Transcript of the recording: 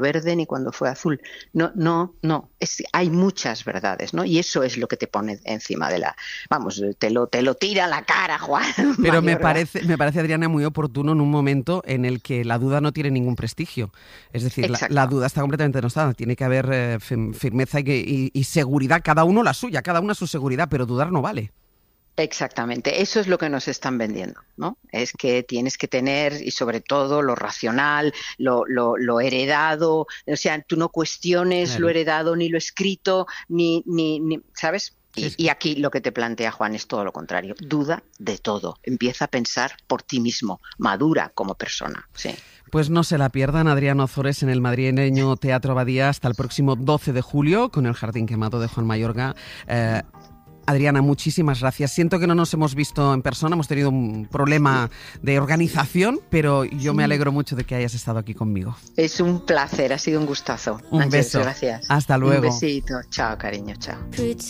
verde ni cuando fue azul. No. Hay muchas verdades, ¿no? Y eso es lo que te pone encima de la... Vamos, te lo tira a la cara, Juan. Pero me parece, Adriana, muy oportuno en un momento en el que la duda no tiene ningún prestigio. Es decir, la duda está completamente denostada. Tiene que haber firmeza y seguridad, cada uno la suya, cada una su seguridad, pero dudar no vale. Exactamente, eso es lo que nos están vendiendo, ¿no? Es que tienes que tener, y sobre todo lo racional, lo heredado, o sea, tú no cuestiones lo heredado ni lo escrito, ni ¿sabes? Y aquí lo que te plantea Juan es todo lo contrario, duda de todo, empieza a pensar por ti mismo, madura como persona, sí. Pues no se la pierdan, Adriana Ozores en el madrileño Teatro Abadía hasta el próximo 12 de julio con El Jardín Quemado de Juan Mayorga. Adriana, muchísimas gracias. Siento que no nos hemos visto en persona, hemos tenido un problema de organización, pero yo me alegro mucho de que hayas estado aquí conmigo. Es un placer, ha sido un gustazo. Un beso. Gracias. Hasta luego. Un besito. Chao, cariño, chao.